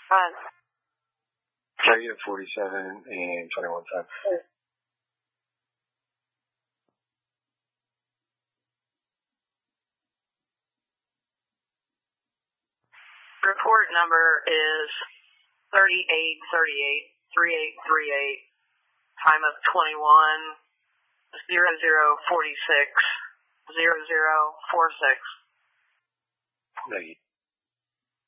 Negative 47 and 21 times. Report number is 3838-3838, time of 21-0046-0046. Negative.